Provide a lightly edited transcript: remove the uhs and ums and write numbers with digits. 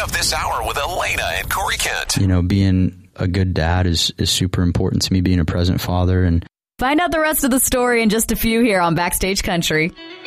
up this hour with Elena and Corey Kent. You know, being a good dad is super important to me, being a present father. And find out the rest of the story in just a few here on Backstage Country.